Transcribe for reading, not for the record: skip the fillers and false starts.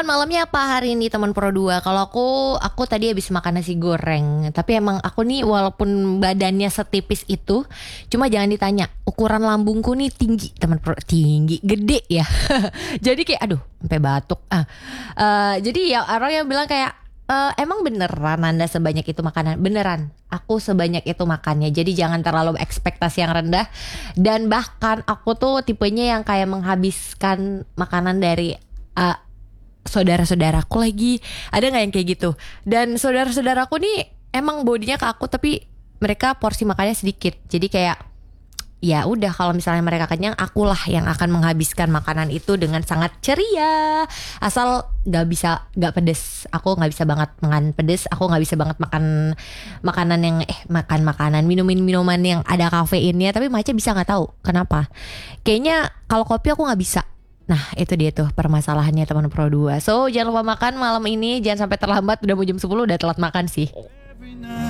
makan malamnya apa hari ini teman Pro 2? Kalau aku tadi habis makan nasi goreng. Tapi emang aku nih walaupun badannya setipis itu, cuma jangan ditanya, ukuran lambungku nih tinggi teman Pro, tinggi, gede ya. Jadi kayak aduh, sampai batuk. Jadi ya orang yang bilang kayak emang beneran Anda sebanyak itu makanan? Beneran, aku sebanyak itu makannya. Jadi jangan terlalu ekspektasi yang rendah. Dan bahkan aku tuh tipenya yang kayak menghabiskan makanan dari saudara-saudaraku lagi. Ada gak yang kayak gitu? Dan saudara-saudaraku nih emang bodinya ke aku, tapi mereka porsi makannya sedikit. Jadi kayak ya udah, kalau misalnya mereka kenyang, akulah yang akan menghabiskan makanan itu dengan sangat ceria. Asal gak pedes. Aku gak bisa banget makan pedes. Aku gak bisa banget makan makanan yang makan makanan, minuman yang ada kafeinnya. Tapi Maca bisa, gak tahu kenapa. Kayaknya kalau kopi aku gak bisa. Nah itu dia tuh permasalahannya teman Pro 2. So jangan lupa makan malam ini. Jangan sampai terlambat. Udah mau jam 10 udah telat makan sih.